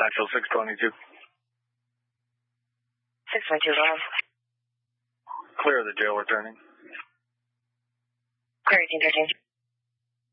Knoxville 622. 622, Love. Clear of the jail returning. Clear 1813.